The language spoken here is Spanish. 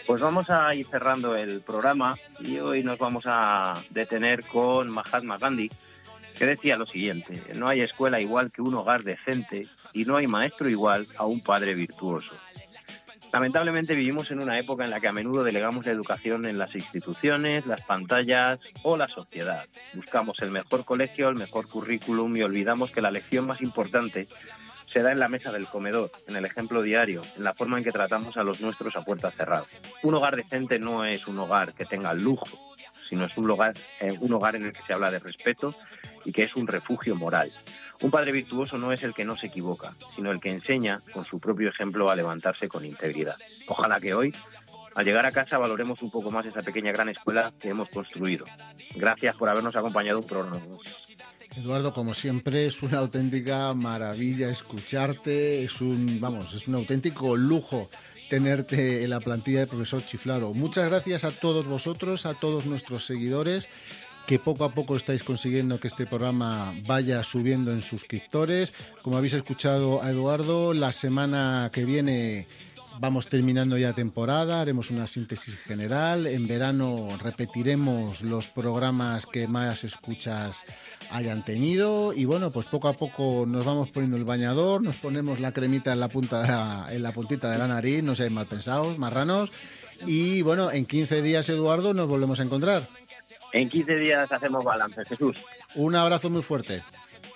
Pues vamos a ir cerrando el programa y hoy nos vamos a detener con Mahatma Gandhi, que decía lo siguiente: no hay escuela igual que un hogar decente y no hay maestro igual a un padre virtuoso. Lamentablemente vivimos en una época en la que a menudo delegamos la educación en las instituciones, las pantallas o la sociedad. Buscamos el mejor colegio, el mejor currículum y olvidamos que la lección más importante se da en la mesa del comedor, en el ejemplo diario, en la forma en que tratamos a los nuestros a puertas cerradas. Un hogar decente no es un hogar que tenga lujo, sino es un hogar en el que se habla de respeto y que es un refugio moral. Un padre virtuoso no es el que no se equivoca, sino el que enseña con su propio ejemplo a levantarse con integridad. Ojalá que hoy, al llegar a casa, valoremos un poco más esa pequeña gran escuela que hemos construido. Gracias por habernos acompañado un programa. Eduardo, como siempre, es una auténtica maravilla escucharte, es un auténtico lujo tenerte en la plantilla de Profesor Chiflado. Muchas gracias a todos vosotros, a todos nuestros seguidores, que poco a poco estáis consiguiendo que este programa vaya subiendo en suscriptores. Como habéis escuchado a Eduardo, la semana que viene vamos terminando ya temporada, haremos una síntesis general. En verano repetiremos los programas que más escuchas hayan tenido y bueno, pues poco a poco nos vamos poniendo el bañador, nos ponemos la cremita en la puntita de la nariz, no seáis mal pensados, marranos, y bueno, en 15 días, Eduardo, nos volvemos a encontrar. En 15 días hacemos balance, Jesús. Un abrazo muy fuerte.